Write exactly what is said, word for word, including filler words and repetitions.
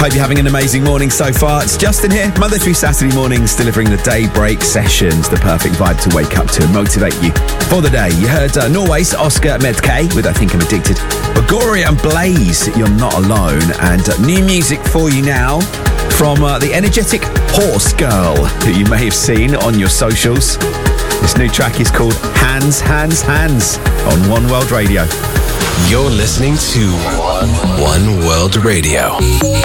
Hope you're having an amazing morning so far. It's Justin here, Monday through Saturday mornings, delivering the daybreak sessions, the perfect vibe to wake up to and motivate you for the day. You heard uh, Norway's Oscar Medkay with I Think I'm Addicted. Agoria and Blaze, You're Not Alone. And uh, new music for you now from uh, the energetic Horse Girl, who you may have seen on your socials. This new track is called Hands, Hands, Hands on One World Radio. You're listening to One World Radio.